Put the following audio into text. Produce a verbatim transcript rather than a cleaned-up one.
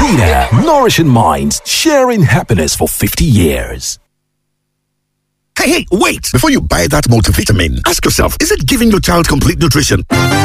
Vita, nourishing minds, sharing happiness for fifty years. Hey, hey, wait! Before you buy that multivitamin, ask yourself, is it giving your child complete nutrition?